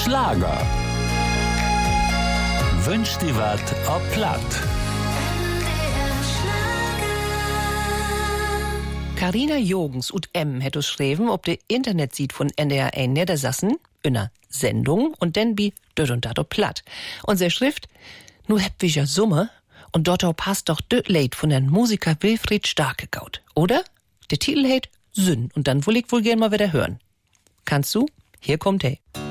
Schlager. Wünsch dir wat ob Platt. Carina Jogens und hätte geschrieben, ob de Internet von NDR 1 da sassen, in einer Sendung und dann bi dort und dat platt. Und sie schrift, nu heb wir ja Summe und dort passt doch de Lied von den Musiker Wilfried Stark gegaut, oder? Der Titel heißt Sünn und dann will ich wohl gern mal wieder hören. Kannst du? Hier kommt er.